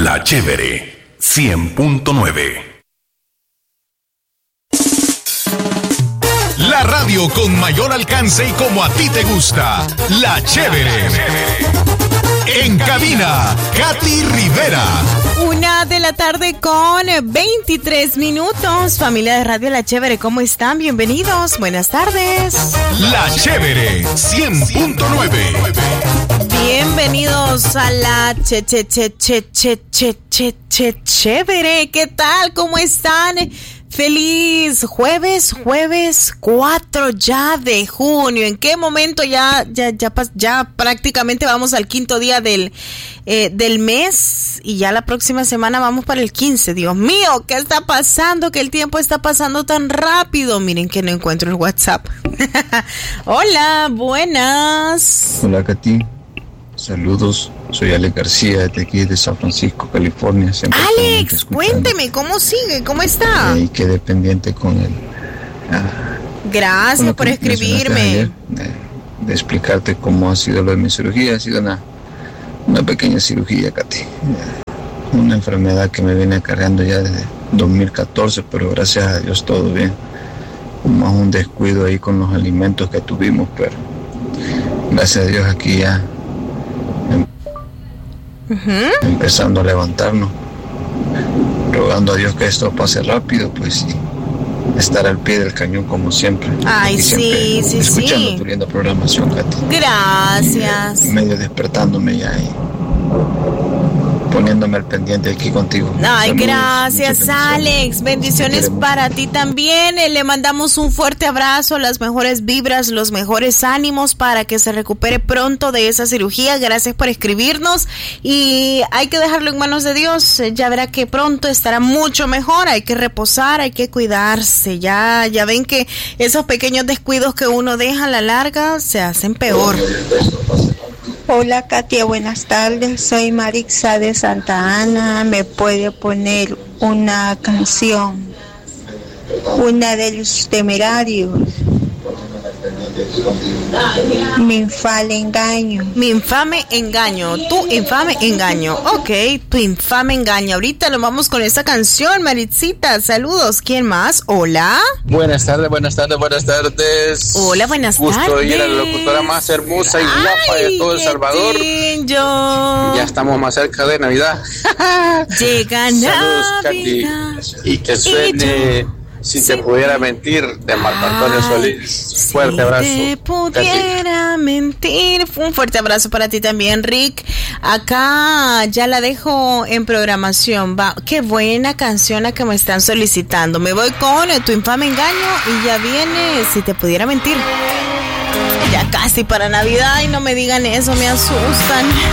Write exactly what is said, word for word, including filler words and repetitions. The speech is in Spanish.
La Chévere cien punto nueve. La radio con mayor alcance y como a ti te gusta. La Chévere. En cabina, Katy Rivera. Una de la tarde con veintitrés minutos. Familia de Radio La Chévere, ¿cómo están? Bienvenidos. Buenas tardes. La Chévere cien punto nueve. Bienvenidos a la che che che che che che che che chévere. ¿Qué tal? ¿Cómo están? Feliz jueves, jueves cuatro ya de junio. ¿En qué momento ya ya ya ya prácticamente vamos al quinto día del eh, del mes y ya la próxima semana vamos para el quince? Dios mío, ¿qué está pasando? Que el tiempo está pasando tan rápido. Miren que no encuentro el WhatsApp. Hola, buenas. Hola, Katy. Saludos, soy Alex García, desde aquí de San Francisco, California. Alex, cuénteme, ¿cómo sigue? ¿Cómo está? Y quedé pendiente con él. Ah, Gracias con por escribirme. Ayer, de, de explicarte cómo ha sido lo de mi cirugía. Ha sido una, una pequeña cirugía, Katy. Una enfermedad que me viene acarreando ya desde dos mil catorce, pero gracias a Dios todo bien. Más un descuido ahí con los alimentos que tuvimos, pero gracias a Dios aquí ya Uh-huh. empezando a levantarnos, rogando a Dios que esto pase rápido, pues sí, estar al pie del cañón como siempre. Ay, aquí sí, siempre, sí, escuchando sí. tu linda programación, Katy. Gracias. Y, medio despertándome ya y poniéndome al pendiente aquí contigo. Ay, Saludos, gracias, Alex. Bendiciones para ti también. Le mandamos un fuerte abrazo, las mejores vibras, los mejores ánimos para que se recupere pronto de esa cirugía. Gracias por escribirnos y hay que dejarlo en manos de Dios. Ya verá que pronto estará mucho mejor. Hay que reposar, hay que cuidarse. Ya, ya ven que esos pequeños descuidos que uno deja a la larga se hacen peor. Hola, Katia, buenas tardes. Soy Marixa de Santa Ana. ¿Me puede poner una canción? Una de los Temerarios. Mi infame engaño. Mi infame engaño. Tu infame engaño. Ok, tu infame engaño. Ahorita lo vamos con esa canción, Maritzita. Saludos. ¿Quién más? Hola. Buenas tardes, buenas tardes, buenas tardes. Hola, buenas Gusto tardes. Gusto oír a la locutora más hermosa y guapa de todo El Salvador. Yo. Ya estamos más cerca de Navidad. Llega Saludos, Navidad. Katy. Y que suene Si te pudiera mentir, de Marco Antonio Solís. Fuerte si abrazo. Si te pudiera Katy. mentir. Un fuerte abrazo para ti también, Rick. Acá ya la dejo en programación. Va, qué buena canción la que me están solicitando. Me voy con Tu infame engaño y ya viene Si te pudiera mentir. Ya casi para Navidad y no me digan eso, me asustan.